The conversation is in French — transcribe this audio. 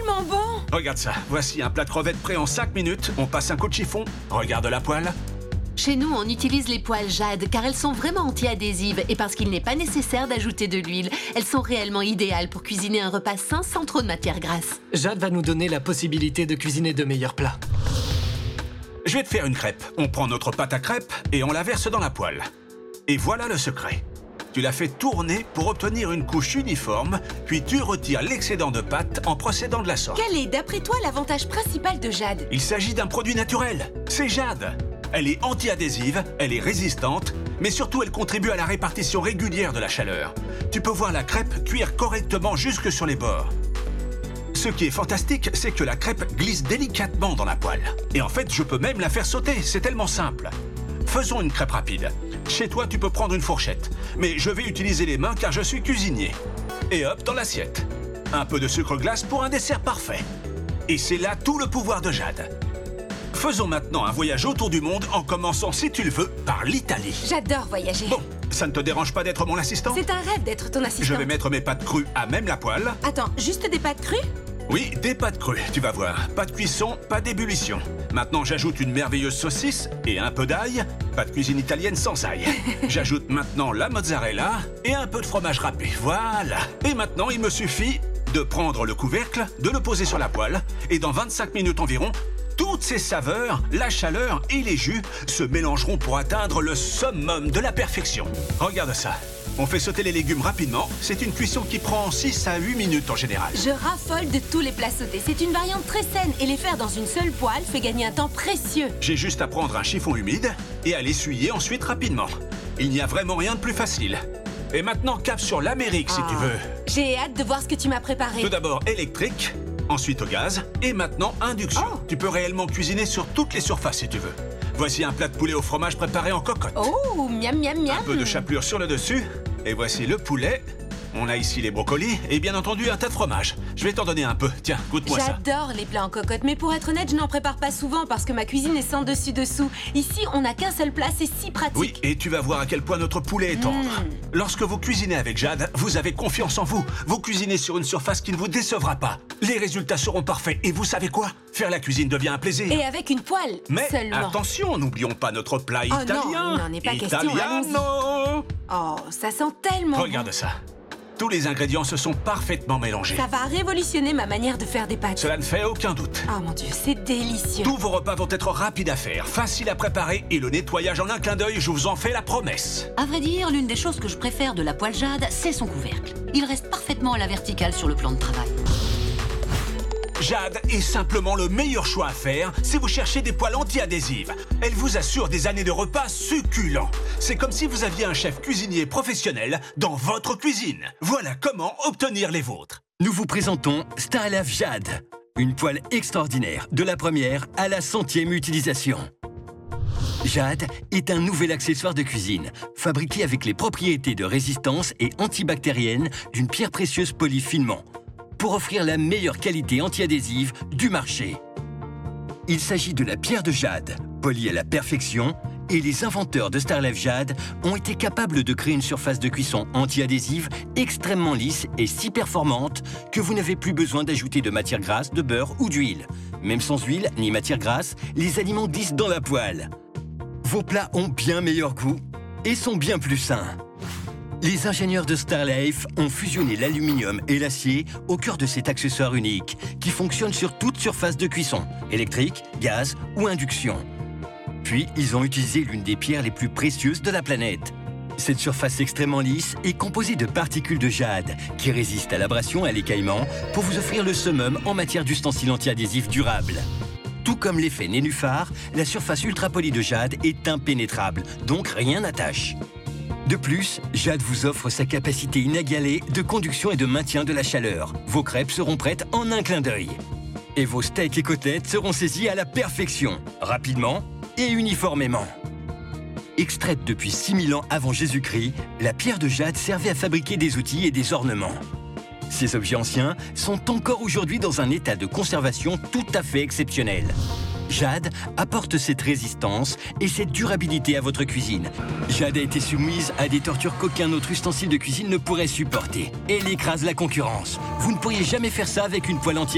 tellement bon! Regarde ça, voici un plat de crevettes prêt en 5 minutes. On passe un coup de chiffon, regarde la poêle. Chez nous, on utilise les poêles Jade car elles sont vraiment anti-adhésives et parce qu'il n'est pas nécessaire d'ajouter de l'huile. Elles sont réellement idéales pour cuisiner un repas sain sans trop de matière grasse. Jade va nous donner la possibilité de cuisiner de meilleurs plats. Je vais te faire une crêpe. On prend notre pâte à crêpes et on la verse dans la poêle. Et voilà le secret. Tu la fais tourner pour obtenir une couche uniforme, puis tu retires l'excédent de pâte en procédant de la sorte. Quel est, d'après toi, l'avantage principal de Jade? Il s'agit d'un produit naturel. C'est Jade. Elle est anti-adhésive, elle est résistante, mais surtout elle contribue à la répartition régulière de la chaleur. Tu peux voir la crêpe cuire correctement jusque sur les bords. Ce qui est fantastique, c'est que la crêpe glisse délicatement dans la poêle. Et en fait, je peux même la faire sauter, c'est tellement simple. Faisons une crêpe rapide. Chez toi, tu peux prendre une fourchette. Mais je vais utiliser les mains car je suis cuisinier. Et hop, dans l'assiette. Un peu de sucre glace pour un dessert parfait. Et c'est là tout le pouvoir de Jade. Faisons maintenant un voyage autour du monde en commençant, si tu le veux, par l'Italie. J'adore voyager. Bon, ça ne te dérange pas d'être mon assistant? C'est un rêve d'être ton assistant. Je vais mettre mes pâtes crues à même la poêle. Attends, juste des pâtes crues? Oui, des pâtes crues, tu vas voir. Pas de cuisson, pas d'ébullition. Maintenant, j'ajoute une merveilleuse saucisse et un peu d'ail. Pas de cuisine italienne sans ail. J'ajoute maintenant la mozzarella et un peu de fromage râpé. Voilà. Et maintenant, il me suffit de prendre le couvercle, de le poser sur la poêle. Et dans 25 minutes environ, toutes ces saveurs, la chaleur et les jus se mélangeront pour atteindre le summum de la perfection. Regarde ça. On fait sauter les légumes rapidement. C'est une cuisson qui prend 6 à 8 minutes en général. Je raffole de tous les plats sautés. C'est une variante très saine et les faire dans une seule poêle fait gagner un temps précieux. J'ai juste à prendre un chiffon humide et à l'essuyer ensuite rapidement. Il n'y a vraiment rien de plus facile. Et maintenant, cap sur l'Amérique si tu veux. J'ai hâte de voir ce que tu m'as préparé. Tout d'abord électrique, ensuite au gaz et maintenant induction. Oh. Tu peux réellement cuisiner sur toutes les surfaces si tu veux. Voici un plat de poulet au fromage préparé en cocotte. Oh, miam miam miam. Un peu de chapelure sur le dessus. Et voici le poulet. On a ici les brocolis et bien entendu un tas de fromage. Je vais t'en donner un peu. Tiens, goûte-moi ça. J'adore les plats en cocotte, mais pour être honnête, je n'en prépare pas souvent parce que ma cuisine est sans dessus-dessous. Ici, on n'a qu'un seul plat, c'est si pratique. Oui, et tu vas voir à quel point notre poulet est tendre. Lorsque vous cuisinez avec Jade, vous avez confiance en vous. Vous cuisinez sur une surface qui ne vous décevra pas. Les résultats seront parfaits. Et vous savez quoi? Faire la cuisine devient un plaisir. Et avec une poêle Mais seulement. attention, n'oublions pas notre plat non, italien. il n'en est pas question, Italiano. Oh, ça sent tellement Regarde ça. Tous les ingrédients se sont parfaitement mélangés. bon. Ça va révolutionner ma manière de faire des pâtes. Cela ne fait aucun doute. Oh mon Dieu, c'est délicieux. Tous vos repas vont être rapides à faire, faciles à préparer et le nettoyage en un clin d'œil, je vous en fais la promesse. À vrai dire, l'une des choses que je préfère de la poêle Jade, c'est son couvercle. Il reste parfaitement à la verticale sur le plan de travail. Jade est simplement le meilleur choix à faire si vous cherchez des poêles anti-adhésives. Elle vous assure des années de repas succulents. C'est comme si vous aviez un chef cuisinier professionnel dans votre cuisine. Voilà comment obtenir les vôtres. Nous vous présentons Starlave Jade, une poêle extraordinaire, de la première à la 100e utilisation. Jade est un nouvel accessoire de cuisine, fabriqué avec les propriétés de résistance et antibactérienne d'une pierre précieuse polie finement, pour offrir la meilleure qualité anti-adhésive du marché. Il s'agit de la pierre de Jade, polie à la perfection, et les inventeurs de Starlave Jade ont été capables de créer une surface de cuisson anti-adhésive extrêmement lisse et si performante que vous n'avez plus besoin d'ajouter de matière grasse, de beurre ou d'huile. Même sans huile ni matière grasse, les aliments glissent dans la poêle. Vos plats ont bien meilleur goût et sont bien plus sains. Les ingénieurs de Starlave ont fusionné l'aluminium et l'acier au cœur de cet accessoire unique qui fonctionne sur toute surface de cuisson, électrique, gaz ou induction. Puis, ils ont utilisé l'une des pierres les plus précieuses de la planète. Cette surface extrêmement lisse est composée de particules de jade qui résistent à l'abrasion et à l'écaillement pour vous offrir le summum en matière d'ustensiles anti-adhésifs durables. Tout comme l'effet nénuphar, la surface ultra polie de jade est impénétrable, donc rien n'attache. De plus, Jade vous offre sa capacité inégalée de conduction et de maintien de la chaleur. Vos crêpes seront prêtes en un clin d'œil. Et vos steaks et côtelettes seront saisis à la perfection, rapidement et uniformément. Extraite depuis 6000 ans avant Jésus-Christ, la pierre de Jade servait à fabriquer des outils et des ornements. Ces objets anciens sont encore aujourd'hui dans un état de conservation tout à fait exceptionnel. Jade apporte cette résistance et cette durabilité à votre cuisine. Jade a été soumise à des tortures qu'aucun autre ustensile de cuisine ne pourrait supporter. Elle écrase la concurrence. Vous ne pourriez jamais faire ça avec une poêle anti